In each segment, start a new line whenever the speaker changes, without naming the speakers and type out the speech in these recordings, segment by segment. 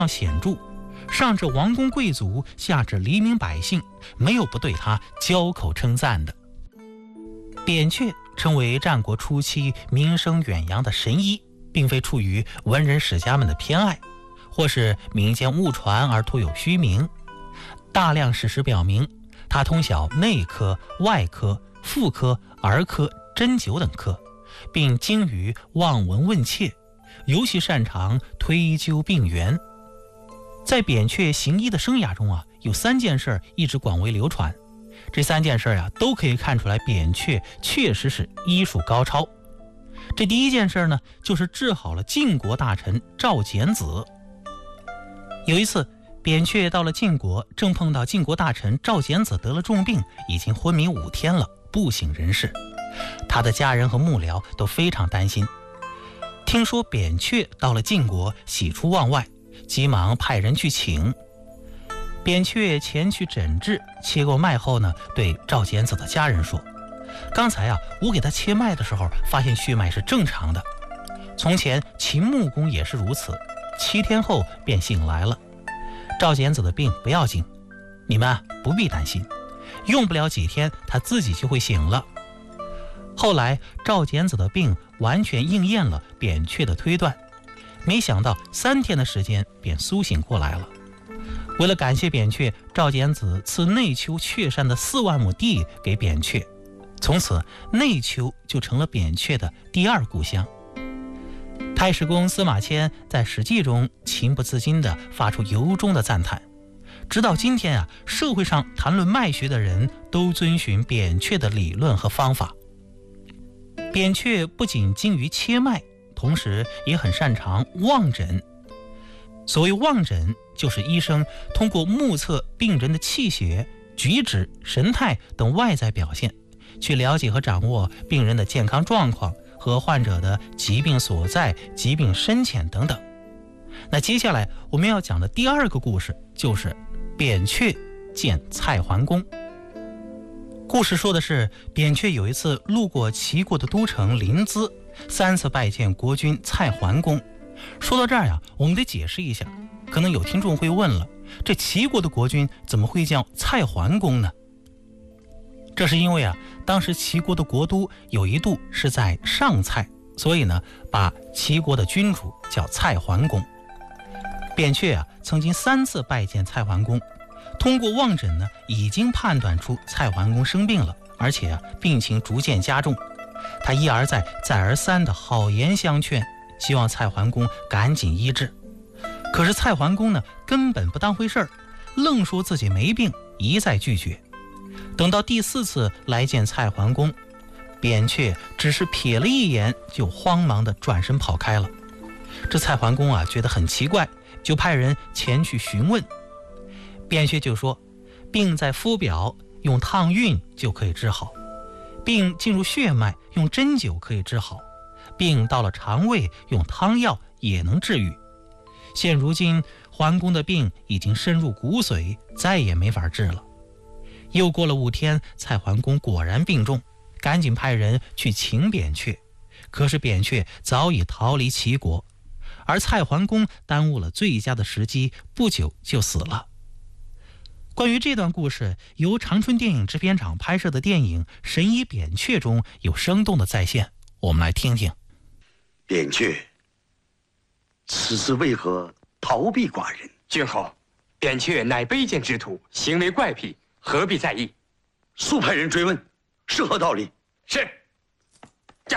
显著，上至王公贵族，下至黎民百姓，没有不对他交口称赞的。扁鹊成为战国初期名声远扬的神医，并非出于文人史家们的偏爱，或是民间误传而徒有虚名。大量史实表明，他通晓内科、外科、妇科、儿科、针灸等科，并精于望闻问切，尤其擅长推究病源。在扁鹊行医的生涯中有3件事一直广为流传。这3件事都可以看出来扁鹊确实是医术高超。这第一件事呢，就是治好了晋国大臣赵简子。有一次，扁鹊到了晋国，正碰到晋国大臣赵简子得了重病，已经昏迷5天了，不省人事。他的家人和幕僚都非常担心。听说扁鹊到了晋国，喜出望外，急忙派人去请。扁鹊前去诊治，切过脉后呢，对赵简子的家人说：“刚才我给他切脉的时候，发现血脉是正常的。从前秦穆公也是如此，7天后便醒来了。赵简子的病不要紧，你们不必担心，用不了几天，他自己就会醒了。”后来赵简子的病完全应验了扁鹊的推断，没想到3天的时间便苏醒过来了。为了感谢扁鹊，赵简子赐内丘阙山的4万亩地给扁鹊，从此内丘就成了扁鹊的第2故乡。太史公司马迁在《史记》中情不自禁地发出由衷的赞叹。直到今天社会上谈论脉学的人都遵循扁鹊的理论和方法。扁鹊不仅精于切脉，同时也很擅长望诊。所谓望诊，就是医生通过目测病人的气血、举止、神态等外在表现，去了解和掌握病人的健康状况和患者的疾病所在、疾病深浅等等。那接下来我们要讲的第2个故事，就是扁鹊见蔡桓公。故事说的是，扁鹊有一次路过齐国的都城临淄，3次拜见国君蔡桓公。说到这儿我们得解释一下，可能有听众会问了，这齐国的国君怎么会叫蔡桓公呢？这是因为当时齐国的国都有一度是在上蔡，所以呢，把齐国的君主叫蔡桓公。扁鹊曾经3次拜见蔡桓公，通过望诊呢，已经判断出蔡桓公生病了，而且病情逐渐加重。他一而再再而三的好言相劝，希望蔡桓公赶紧医治。可是蔡桓公呢，根本不当回事儿，愣说自己没病，一再拒绝。等到第4次来见蔡桓公，扁鹊只是瞥了一眼，就慌忙地转身跑开了。这蔡桓公觉得很奇怪，就派人前去询问。扁鹊就说，病在肤表，用烫熨就可以治好；病进入血脉，用针灸可以治好；病到了肠胃，用汤药也能治愈。现如今桓公的病已经深入骨髓，再也没法治了。又过了5天，蔡桓公果然病重，赶紧派人去请扁鹊。可是扁鹊早已逃离齐国，而蔡桓公耽误了最佳的时机，不久就死了。关于这段故事，由长春电影制片厂拍摄的电影《神医扁鹊》中有生动的再现，我们来听听。
扁鹊，此事为何逃避寡人？
君侯，扁鹊乃卑贱之徒，行为怪僻，何必在意？
速派人追问，是何道理？
是。这。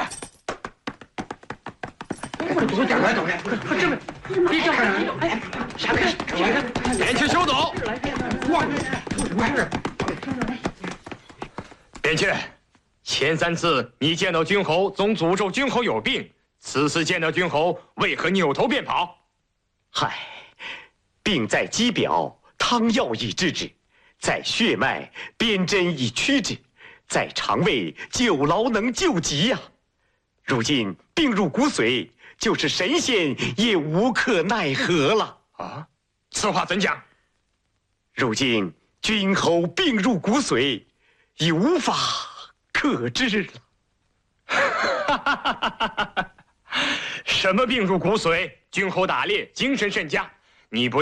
扁鹊休走！扁鹊，前3次你见到君侯，总诅咒君侯有病；此次见到君侯，为何扭头便跑？
嗨，病在肌表，汤药以治之；在血脉，鞭针以驱之；在肠胃，酒醪能救急呀。如今病入骨髓，就是神仙也无可奈何了
啊！此话怎讲？
如今君侯病入骨髓，已无法可治
了。什么病入骨髓？君侯打猎，精神甚佳，你不